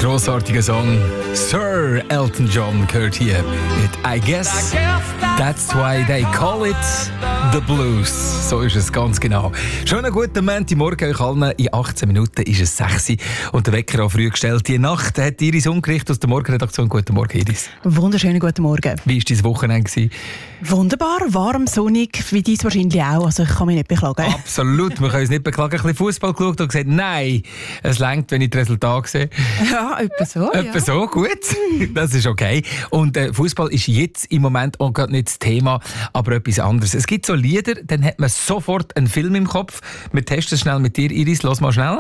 Grossartiger Song. Sir Elton John gehört hier mit I Guess That's Why They Call It The Blues. So ist es ganz genau. Schönen guten Montagmorgen euch allen. In 18 Minuten ist es 6 Uhr und der Wecker auch früh gestellt. Die Nacht hat Iris umgerichtet aus der Morgenredaktion. Guten Morgen, Iris. Wunderschönen guten Morgen. Wie war dein Wochenende? Wunderbar, warm, sonnig, wie dies wahrscheinlich auch. Also ich kann mich nicht beklagen. Absolut, wir können uns nicht beklagen. Ein bisschen Fußball geschaut und gesagt, nein, es reicht, wenn ich das Resultat sehe. Ja, etwa so. Etwa so, gut. Das ist okay. Und Fußball ist jetzt im Moment auch gerade nicht das Thema, aber etwas anderes. Es gibt so Lieder, dann hat man sofort einen Film im Kopf. Wir testen es schnell mit dir, Iris. Los mal schnell.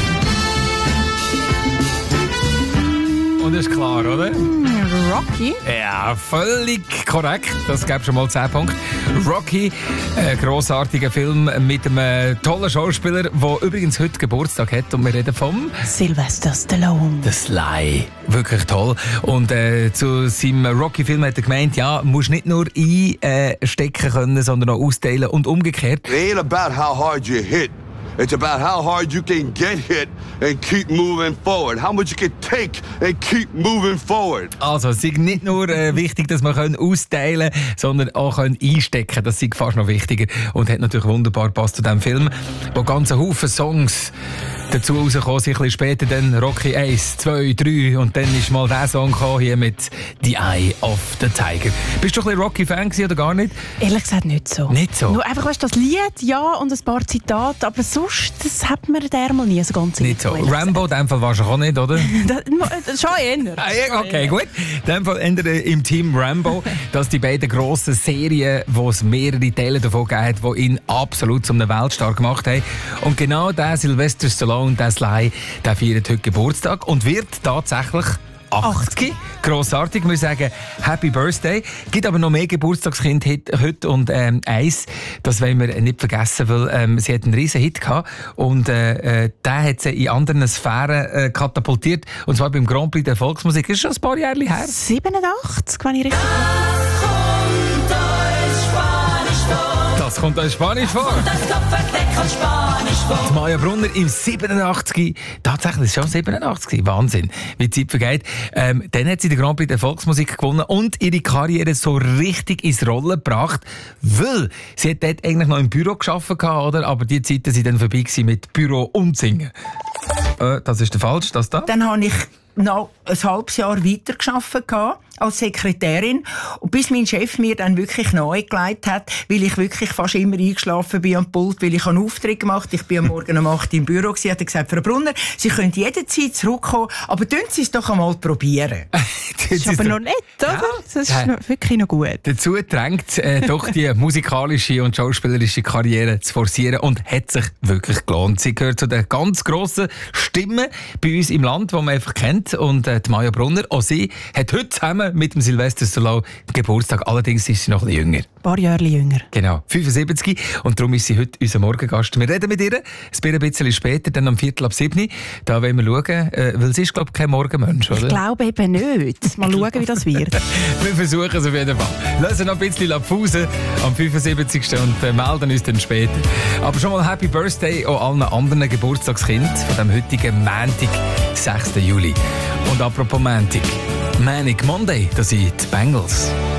Und das ist klar, oder? Rocky? Ja, völlig korrekt. Das gäbe schon mal 10 Punkte. Rocky, ein grossartiger Film mit einem tollen Schauspieler, der übrigens heute Geburtstag hat. Und wir reden vom Sylvester Stallone. The Sly. Wirklich toll. Und zu seinem Rocky-Film hat er gemeint, ja, musst nicht nur einstecken können, sondern auch austeilen und umgekehrt. It ain't about how hard you hit. It's about how hard you can get hit and keep moving forward. How much you can take and keep moving forward. Also, es ist nicht nur wichtig, dass wir austeilen können, sondern auch einstecken können. Das ist fast noch wichtiger. Und hat natürlich wunderbar gepasst zu diesem Film, wo ganze Haufen Songs dazu rausgekommen sind. Ein bisschen später dann Rocky 1, 2, 3 und dann ist mal der Song gekommen, hier mit «The Eye of the Tiger». Bist du ein bisschen Rocky-Fan oder gar nicht? Ehrlich gesagt nicht so. Nicht so? Nur einfach, weißt du, das Lied, ja, und ein paar Zitate, aber sonst, das hat mir dermal nie so ganz nicht so. Rambo, in dem Fall warst du auch nicht, oder? Das schon eher. Okay, gut. In dem Fall im Team Rambo, dass die beiden grossen Serien, wo es mehrere Teile davon gegeben hat, die ihn absolut zum Weltstar gemacht haben. Und genau der Sylvester Stallone, der Sly, der feiert heute Geburtstag und wird tatsächlich 80. Grossartig, wir sagen Happy Birthday. Gibt aber noch mehr Geburtstagskind heute und eins, das wollen wir nicht vergessen, weil sie hat einen riesen Hit gehabt und der hat sie in anderen Sphären katapultiert, und zwar beim Grand Prix der Volksmusik. Das ist schon ein paar Jahre her. 87, wenn ich richtig Das kommt euch Spanisch vor. Die Maja Brunner im 87. Tatsächlich, schon 87. Wahnsinn, wie die Zeit vergeht. Dann hat sie den Grand Prix der Volksmusik gewonnen und ihre Karriere so richtig ins Rollen gebracht, weil sie hat dort eigentlich noch im Büro gearbeitet, oder? Aber die Zeiten waren dann vorbei mit Büro und Singen. Das ist der falsch, das da? Dann habe ich noch ein halbes Jahr weiter gearbeitet als Sekretärin. Und bis mein Chef mir dann wirklich nahegelegt hat, weil ich wirklich fast immer eingeschlafen bin am Pult, weil ich einen Auftritt gemacht habe. Ich bin am Morgen um 8 Uhr im Büro gewesen, hat er gesagt, Frau Brunner, Sie können jederzeit zurückkommen, aber tun Sie es doch einmal probieren. Das ist aber noch nicht, oder? Ja. Das ist wirklich noch gut. Dazu drängt doch die musikalische und schauspielerische Karriere zu forcieren und hat sich wirklich gelohnt. Sie gehört zu den ganz grossen Stimmen bei uns im Land, die man einfach kennt. Und die Maja Brunner, auch sie, hat heute zusammen mit dem Sylvester Stallone Geburtstag. Allerdings ist sie noch ein bisschen jünger. Ein paar Jahre jünger. Genau, 75. Und darum ist sie heute unser Morgengast. Wir reden mit ihr ein bisschen später, dann um 6:45. Da wollen wir schauen, weil sie ist, glaube ich, kein Morgenmensch, oder? Ich glaube eben nicht. Mal schauen, wie das wird. Wir versuchen es auf jeden Fall. Lassen noch ein bisschen Pause am 75. und melden uns dann später. Aber schon mal Happy Birthday an allen anderen Geburtstagskindern von dem heutigen Montag, 6. Juli. Und apropos Montag, Manic Monday, das sind die Bengals.